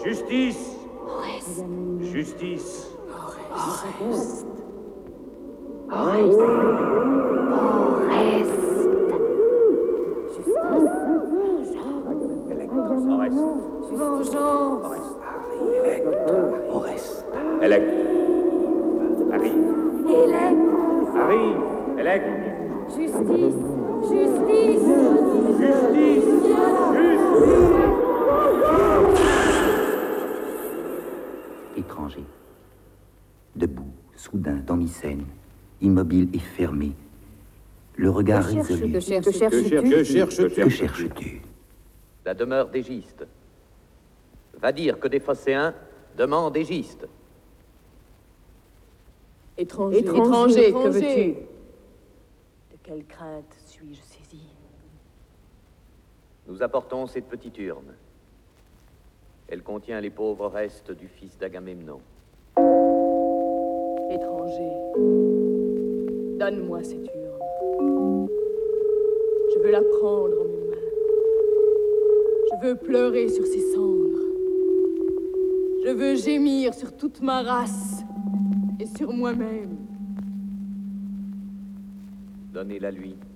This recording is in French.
Justice. Oreste. Justice. Oreste. Oreste. Oreste. Vengeance. Oreste. Électre. Arrive. Électre. Arrive. Électre. Justice. Justice. Justice. Étranger. Debout, soudain, dans Mycène, immobile et fermé, le regard résolu. Que cherches-tu? Que cherches-tu? La demeure d'Égiste. Va dire que des Phocéens demandent Égiste. Étranger, que veux-tu? De quelle crainte suis-je saisi? Nous apportons cette petite urne. Elle contient les pauvres restes du fils d'Agamemnon. Étranger, donne-moi cette urne. Je veux la prendre en mes mains. Je veux pleurer sur ses cendres. Je veux gémir sur toute ma race et sur moi-même. Donnez-la lui.